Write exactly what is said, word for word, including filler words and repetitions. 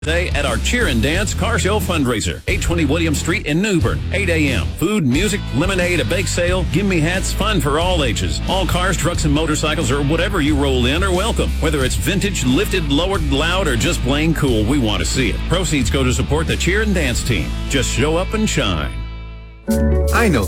Today at our Cheer and Dance Car Show fundraiser, eight twenty William Street in Newbern, eight a.m. Food, music, lemonade, a bake sale, give me hats, fun for all ages. All cars, trucks, and motorcycles, or whatever you roll in, are welcome. Whether it's vintage, lifted, lowered, loud, or just plain cool, we want to see it. Proceeds go to support the Cheer and Dance team. Just show up and shine. I know